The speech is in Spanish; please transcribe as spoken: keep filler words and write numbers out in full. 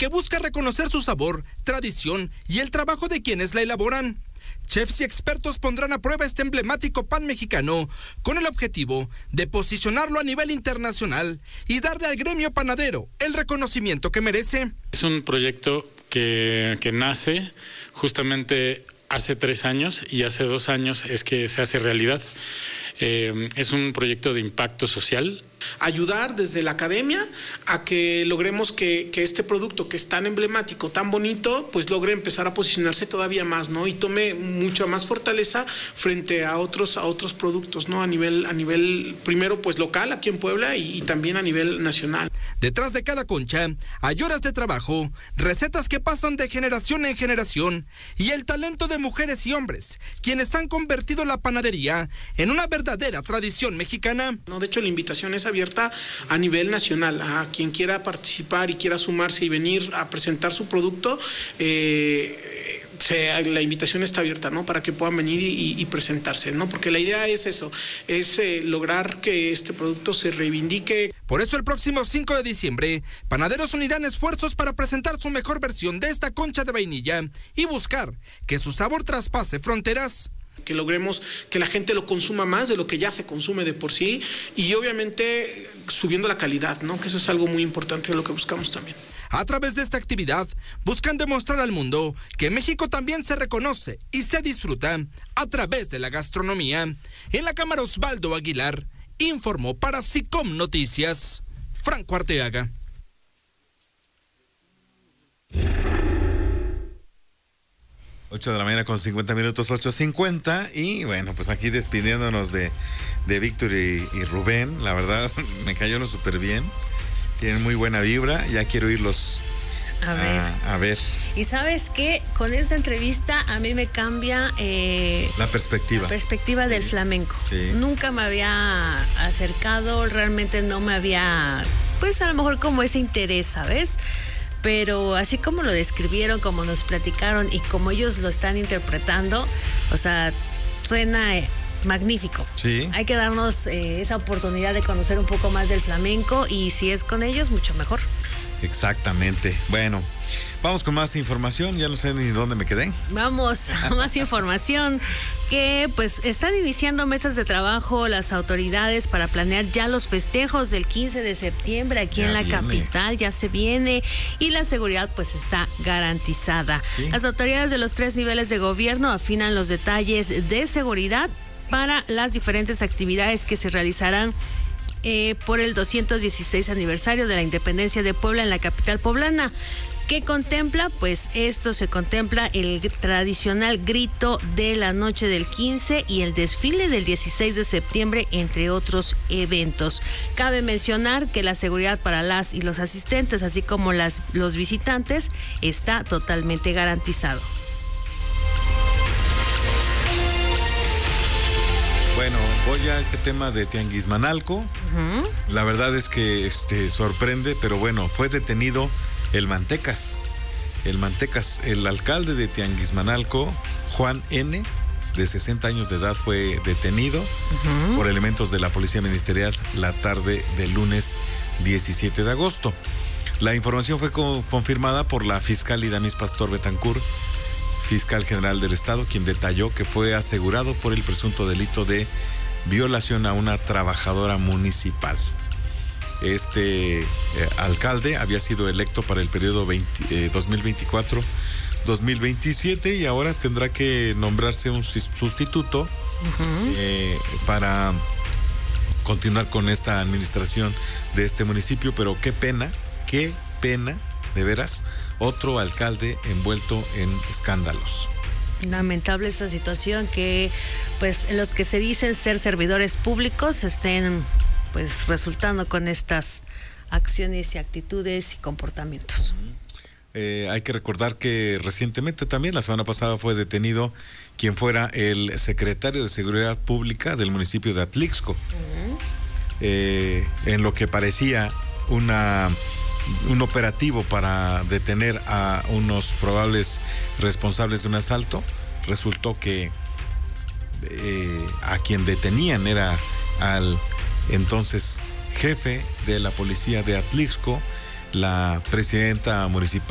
que busca reconocer su sabor, tradición y el trabajo de quienes la elaboran. Chefs y expertos pondrán a prueba este emblemático pan mexicano con el objetivo de posicionarlo a nivel internacional y darle al gremio panadero el reconocimiento que merece. Es un proyecto que, que nace justamente hace tres años y hace dos años es que se hace realidad. Eh, es un proyecto de impacto social. Ayudar desde la academia a que logremos que, que este producto que es tan emblemático, tan bonito, pues logre empezar a posicionarse todavía más, ¿no? Y tome mucha más fortaleza frente a otros, a otros productos, ¿no? A nivel, a nivel primero pues local aquí en Puebla y, y también a nivel nacional. Detrás de cada concha hay horas de trabajo, recetas que pasan de generación en generación y el talento de mujeres y hombres, quienes han convertido la panadería en una verdadera tradición mexicana. No, de hecho la invitación es abierta a nivel nacional, a quien quiera participar y quiera sumarse y venir a presentar su producto, eh, se, la invitación está abierta, ¿no? Para que puedan venir y, y presentarse, ¿no? Porque la idea es eso, es eh, lograr que este producto se reivindique. Por eso el próximo cinco de diciembre, panaderos unirán esfuerzos para presentar su mejor versión de esta concha de vainilla y buscar que su sabor traspase fronteras. Que logremos que la gente lo consuma más de lo que ya se consume de por sí y obviamente subiendo la calidad, ¿no? Que eso es algo muy importante de lo que buscamos también. A través de esta actividad buscan demostrar al mundo que México también se reconoce y se disfruta a través de la gastronomía. En la cámara Osvaldo Aguilar informó para SICOM Noticias, Franco Arteaga. ocho de la mañana con cincuenta minutos, ocho cincuenta, y bueno, pues aquí despidiéndonos de, de Víctor y, y Rubén. La verdad, me cayeron súper bien, tienen muy buena vibra, ya quiero irlos a ver. A, a ver. Y ¿sabes qué? Con esta entrevista a mí me cambia eh, la perspectiva. La perspectiva sí. del flamenco. Sí. Nunca me había acercado, realmente no me había, pues a lo mejor como ese interés, ¿sabes? Pero así como lo describieron, como nos platicaron y como ellos lo están interpretando, o sea, suena eh, magnífico. Sí. Hay que darnos eh, esa oportunidad de conocer un poco más del flamenco y si es con ellos, mucho mejor. Exactamente. Bueno, vamos con más información, ya no sé ni dónde me quedé. Vamos a más información, que pues están iniciando mesas de trabajo las autoridades para planear ya los festejos del quince de septiembre aquí ya en la viene. capital, ya se viene y la seguridad pues está garantizada. ¿Sí? Las autoridades de los tres niveles de gobierno afinan los detalles de seguridad para las diferentes actividades que se realizarán Eh, por el doscientos dieciséis aniversario de la independencia de Puebla en la capital poblana. ¿Qué contempla? Pues esto se contempla el tradicional grito de la noche del quince y el desfile del dieciséis de septiembre, entre otros eventos. Cabe mencionar que la seguridad para las y los asistentes, así como las, los visitantes, está totalmente garantizado. Bueno, voy a este tema de Tianguismanalco. Uh-huh. La verdad es que este sorprende, pero bueno, fue detenido el Mantecas. El Mantecas, el alcalde de Tianguismanalco, Juan N., de sesenta años de edad, fue detenido uh-huh. por elementos de la Policía Ministerial la tarde del lunes diecisiete de agosto. La información fue co- confirmada por la fiscal Idanis Pastor Betancur, fiscal general del estado, quien detalló que fue asegurado por el presunto delito de violación a una trabajadora municipal. Este eh, alcalde había sido electo para el periodo veinte, eh, dos mil veinticuatro dos mil veintisiete y ahora tendrá que nombrarse un sustituto uh-huh. eh, para continuar con esta administración de este municipio, pero qué pena, qué pena, de veras, otro alcalde envuelto en escándalos. Lamentable esta situación, que pues los que se dicen ser servidores públicos estén pues resultando con estas acciones y actitudes y comportamientos. Eh, hay que recordar que recientemente también, la semana pasada, fue detenido quien fuera el secretario de Seguridad Pública del municipio de Atlixco, uh-huh. eh, en lo que parecía una un operativo para detener a unos probables responsables de un asalto. Resultó que eh, a quien detenían era al entonces jefe de la policía de Atlixco, la presidenta municipal